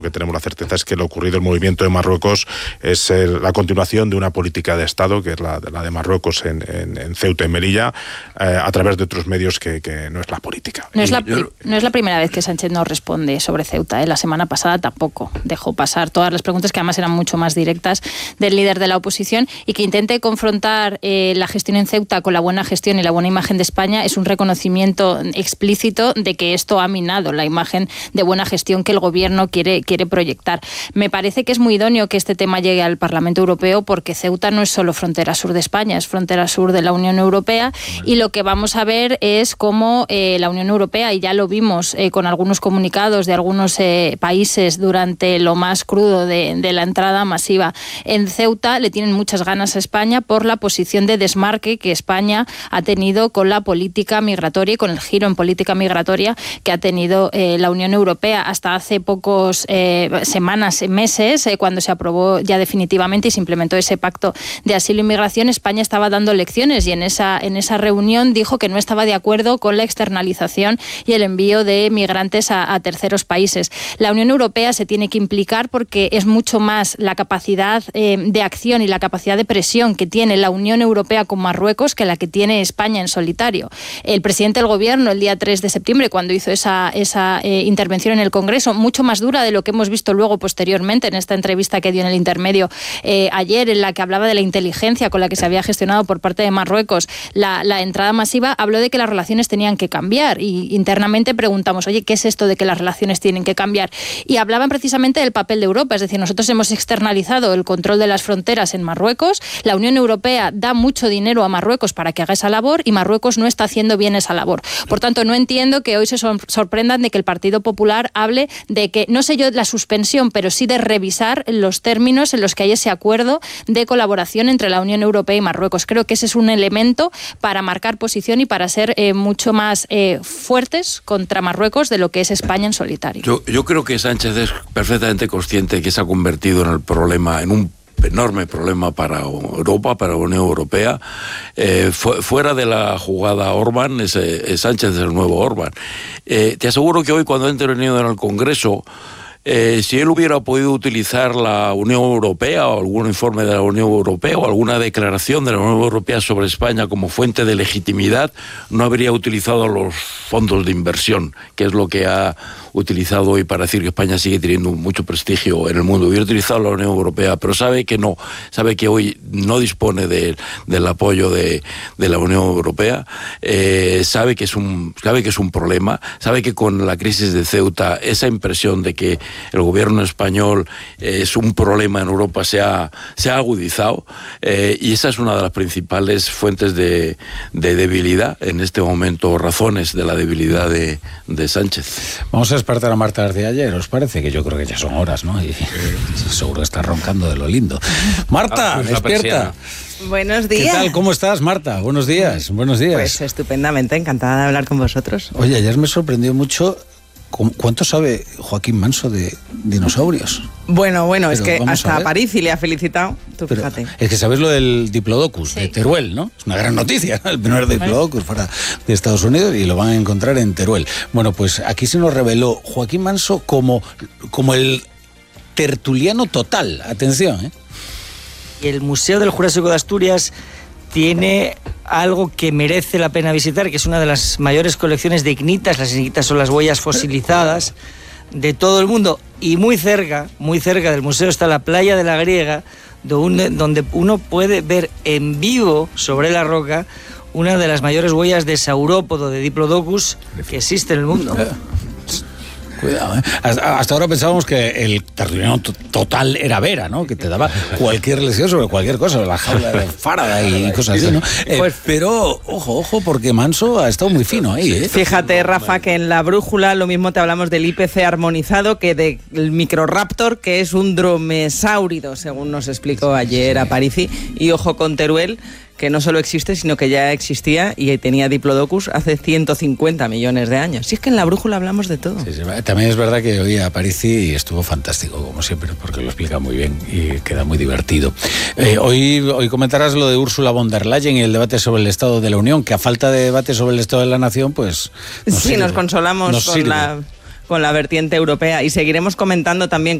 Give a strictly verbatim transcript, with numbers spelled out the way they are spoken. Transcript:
Lo que tenemos la certeza es que lo ocurrido en el movimiento de Marruecos es el, la continuación de una política de Estado, que es la, la de Marruecos en, en, en Ceuta y Melilla, eh, a través de otros medios que, que no es la política. No es la, yo... no es la primera vez que Sánchez no responde sobre Ceuta, ¿eh? La semana pasada tampoco dejó pasar todas las preguntas, que además eran mucho más directas, del líder de la oposición, y que intente confrontar eh, la gestión en Ceuta con la buena gestión y la buena imagen de España es un reconocimiento explícito de que esto ha minado la imagen de buena gestión que el gobierno quiere quiere proyectar. Me parece que es muy idóneo que este tema llegue al Parlamento Europeo, porque Ceuta no es solo frontera sur de España, es frontera sur de la Unión Europea, y lo que vamos a ver es cómo eh, la Unión Europea, y ya lo vimos eh, con algunos comunicados de algunos eh, países durante lo más crudo de, de la entrada masiva en Ceuta, le tienen muchas ganas a España por la posición de desmarque que España ha tenido con la política migratoria y con el giro en política migratoria que ha tenido eh, la Unión Europea. Hasta hace pocos eh, semanas, meses, eh, cuando se aprobó ya definitivamente y se implementó ese pacto de asilo e inmigración, España estaba dando lecciones, y en esa, en esa reunión dijo que no estaba de acuerdo con la externalización y el envío de migrantes a, a terceros países. La Unión Europea se tiene que implicar, porque es mucho más la capacidad eh, de acción y la capacidad de presión que tiene la Unión Europea con Marruecos que la que tiene España en solitario. El presidente del gobierno, el día tres de septiembre, cuando hizo esa, esa eh, intervención en el Congreso, mucho más dura de lo que hemos visto luego posteriormente en esta entrevista que dio en el intermedio eh, ayer, en la que hablaba de la inteligencia con la que se había gestionado por parte de Marruecos la, la entrada masiva, habló de que las relaciones tenían que cambiar, y internamente preguntamos, oye, ¿qué es esto de que las relaciones tienen que cambiar? Y hablaban precisamente del papel de Europa, es decir, nosotros hemos externalizado el control de las fronteras en Marruecos, la Unión Europea da mucho dinero a Marruecos para que haga esa labor, y Marruecos no está haciendo bien esa labor. Por tanto, no entiendo que hoy se sorprendan de que el Partido Popular hable de que, no sé yo, la suspensión, pero sí de revisar los términos en los que hay ese acuerdo de colaboración entre la Unión Europea y Marruecos. Creo que ese es un elemento para marcar posición y para ser eh, mucho más eh, fuertes contra Marruecos de lo que es España en solitario. Yo, yo creo que Sánchez es perfectamente consciente de que se ha convertido en el problema, en un enorme problema para Europa, para la Unión Europea. Eh, fu- fuera de la jugada Orbán, es, es Sánchez es el nuevo Orbán. Eh, te aseguro que hoy, cuando ha intervenido en el Congreso, Eh, si él hubiera podido utilizar la Unión Europea o algún informe de la Unión Europea o alguna declaración de la Unión Europea sobre España como fuente de legitimidad, no habría utilizado los fondos de inversión, que es lo que ha utilizado hoy para decir que España sigue teniendo mucho prestigio en el mundo. Hubiera utilizado la Unión Europea, pero sabe que no, sabe que hoy no dispone de, del apoyo de, de la Unión Europea, eh, sabe que es un, sabe que es un problema, sabe que con la crisis de Ceuta esa impresión de que el gobierno español eh, es un problema en Europa se ha, se ha agudizado, eh, y esa es una de las principales fuentes de, de debilidad en este momento, razones de la debilidad de, de Sánchez. Vamos a despertar a Marta desde ayer, ¿os parece? Que yo creo que ya son horas, ¿no? Y seguro que está roncando de lo lindo. Marta, ah, despierta. Buenos días. ¿Qué tal? ¿Cómo estás, Marta? Buenos días, buenos días. Pues estupendamente, encantada de hablar con vosotros. Oye, ayer me sorprendió mucho cuánto sabe Joaquín Manso de dinosaurios. Bueno, bueno, Pero es que hasta a Parisi le ha felicitado. Tú Pero fíjate. Es que sabes lo del Diplodocus, sí, de Teruel, ¿no? Es una gran noticia, ¿no? El primer Diplodocus fuera de Estados Unidos, y lo van a encontrar en Teruel. Bueno, pues aquí se nos reveló Joaquín Manso como, como el tertuliano total. Atención, ¿eh? Y el Museo del Jurásico de Asturias tiene algo que merece la pena visitar, que es una de las mayores colecciones de ignitas. Las ignitas son las huellas fosilizadas de todo el mundo, y muy cerca, muy cerca del museo está la playa de la Griega, donde uno puede ver en vivo sobre la roca una de las mayores huellas de saurópodo de Diplodocus que existe en el mundo. Cuidado, ¿eh? Hasta, hasta ahora pensábamos que el tertuliano to- total era Vera, ¿no? Que te daba cualquier lección sobre cualquier cosa, la jaula de Faraday y cosas así, ¿no? Eh, pues, pero, ojo, ojo, porque Manso ha estado muy fino ahí, ¿eh? Fíjate, Rafa, que en la brújula lo mismo te hablamos del I P C armonizado que del Microraptor, que es un dromesáurido, según nos explicó ayer a Parisi. Y ojo con Teruel, que no solo existe, sino que ya existía y tenía Diplodocus hace ciento cincuenta millones de años. Si es que en la brújula hablamos de todo. Sí, sí, también es verdad que oí a Parisi y estuvo fantástico, como siempre, porque lo explica muy bien y queda muy divertido. Eh, hoy, hoy comentarás lo de Ursula von der Leyen y el debate sobre el Estado de la Unión, que a falta de debate sobre el Estado de la Nación, pues... Sí, sirve, nos consolamos nos con sirve. la... con la vertiente europea. Y seguiremos comentando también